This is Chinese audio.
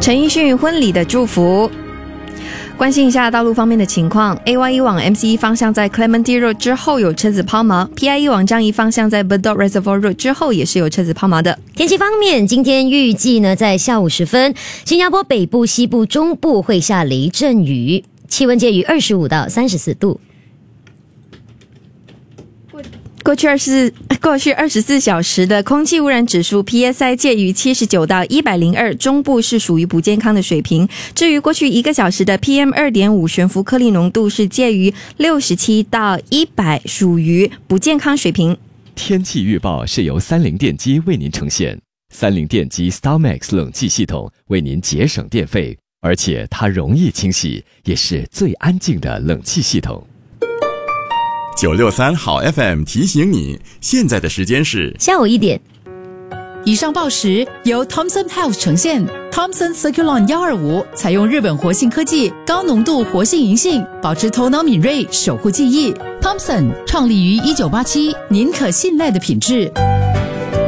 陈奕迅婚礼的祝福。关心一下道路方面的情况 ，AYE 往 MCE 方向在 Clementi Road 之后有车子抛锚 ，PIE 往樟宜方向在 Bedok Reservoir Road 之后也是有车子抛锚的。 天气方面，今天预计呢，在下午时分，新加坡北部、西部、中部会下雷阵雨，气温介于25到34度。 过去24小时的空气污染指数 PSI 介于79到102，中部是属于不健康的水平。至于过去1个小时的 PM2.5 悬浮颗粒浓度是介于67到100，属于不健康水平。 天气预报是由三菱电机为您呈现，三菱电机 StarMax 冷气系统为您节省电费，而且它容易清洗，也是最安静的冷气系统。 963好 FM 提醒你，现在的时间是下午1点。 以上报时由 Thomson Health 呈现。Thomson Circulon 125采用日本活性科技，高浓度活性银杏，保持头脑敏锐，守护记忆。Thomson 创立于1987，您可信赖的品质。